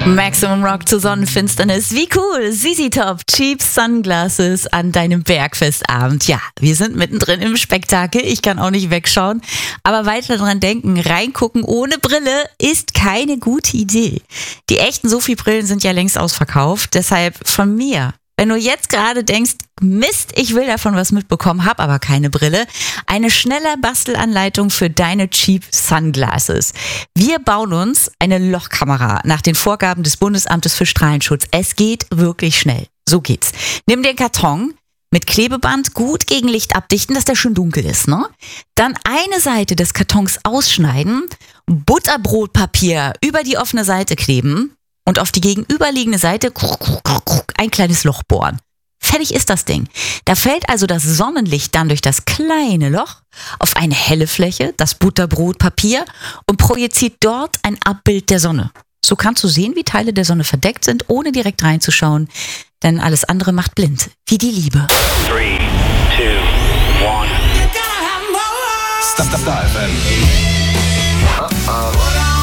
Maximum Rock zur Sonnenfinsternis. Wie cool. ZZ Top, Cheap Sunglasses an deinem Bergfestabend. Ja, wir sind mittendrin im Spektakel. Ich kann auch nicht wegschauen. Aber weiter dran denken, reingucken ohne Brille ist keine gute Idee. Die echten Sophie-Brillen sind ja längst ausverkauft. Deshalb von mir, wenn du jetzt gerade denkst, Mist, ich will davon was mitbekommen, hab aber keine Brille, eine schnelle Bastelanleitung für deine Cheap Sunglasses. Wir bauen uns eine Lochkamera nach den Vorgaben des Bundesamtes für Strahlenschutz. Es geht wirklich schnell. So geht's. Nimm den Karton mit Klebeband gut gegen Licht abdichten, dass der schön dunkel ist, ne? Dann eine Seite des Kartons ausschneiden, Butterbrotpapier über die offene Seite kleben und auf die gegenüberliegende Seite ein kleines Loch bohren. Fertig ist das Ding. Da fällt also das Sonnenlicht dann durch das kleine Loch auf eine helle Fläche, das Butterbrotpapier, und projiziert dort ein Abbild der Sonne. So kannst du sehen, wie Teile der Sonne verdeckt sind, ohne direkt reinzuschauen, denn alles andere macht blind, wie die Liebe. 3, 2, 1. Stop FM.